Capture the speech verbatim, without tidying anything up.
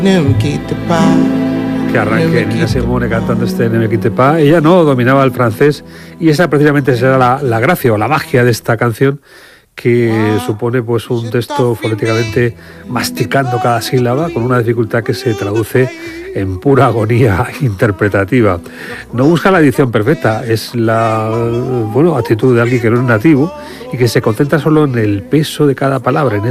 Que arranque Nina Simone cantando este Ne me quitte pas. Ella no dominaba el francés y esa precisamente será la, la gracia o la magia de esta canción, que supone pues un texto fonéticamente masticando cada sílaba con una dificultad que se traduce en pura agonía interpretativa. No busca la edición perfecta, es la bueno actitud de alguien que no es nativo y que se concentra solo en el peso de cada palabra, en